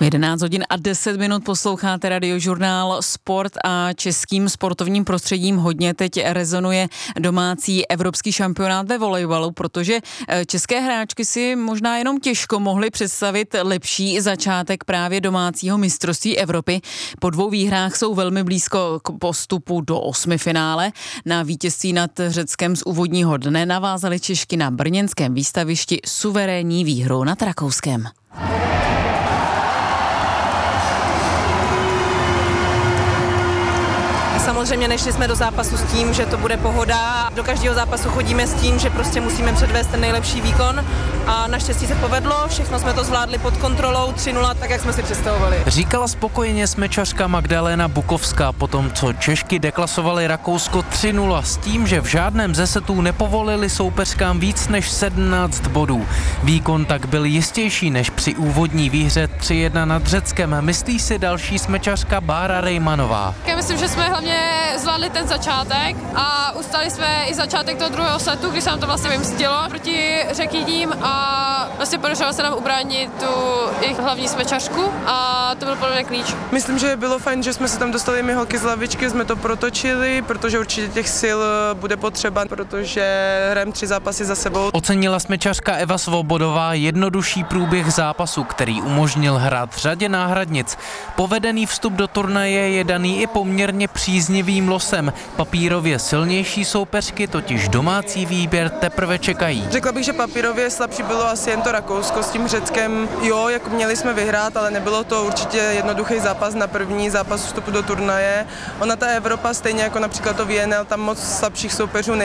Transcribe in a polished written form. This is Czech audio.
V 11 hodin a 10 minut posloucháte Radiožurnál Sport a českým sportovním prostředím hodně teď rezonuje domácí evropský šampionát ve volejbalu, protože české hráčky si možná jenom těžko mohly představit lepší začátek právě domácího mistrovství Evropy. Po 2 výhrách jsou velmi blízko k postupu do 8. finále. Na vítězství nad Řeckem z úvodního dne navázaly Češky na brněnském výstavišti suverénní výhrou nad Rakouskem. Samozřejmě nešli jsme do zápasu s tím, že to bude pohoda. Do každého zápasu chodíme s tím, že prostě musíme předvést ten nejlepší výkon a naštěstí se povedlo, všechno jsme to zvládli pod kontrolou 3-0, tak jak jsme si představovali. Říkala spokojeně smečařka Magdalena Bukovská po tom, co Češky deklasovaly Rakousko 3-0 s tím, že v žádném ze setů nepovolili soupeřkám víc než 17 bodů. Výkon tak byl jistější než při úvodní výhře 3-1 nad Řeckem, myslí si další smečařka Bára Rejmanová. Já myslím, že jsme hlavně zvládli ten začátek a ustali jsme i začátek toho druhého setu, kdy se nám to vlastně vymstilo proti Řekydím a vlastně podařilo se nám ubránit tu jejich hlavní smečařku a to byl podle mě klíč. Myslím, že bylo fajn, že jsme se tam dostali my holky z lavičky, jsme to protočili, protože určitě těch sil bude potřeba, protože hrajeme 3 zápasy za sebou. Ocenila smečařka Eva Svobodová jednodušší průběh zápasu, který umožnil hrát řadě náhradnic. Povedený vstup do turnaje je daný i poměrně příznivým losem. Papírově silnější soupeřky totiž domácí výběr teprve čekají. Řekla bych, že papírově slabší bylo asi jen to Rakousko s tím Řeckem. Jo, jako měli jsme vyhrát, ale nebylo to určitě jednoduchý zápas na první zápas vstupu do turnaje. Ona ta Evropa, stejně jako například to VNL, tam moc slabších soupeřů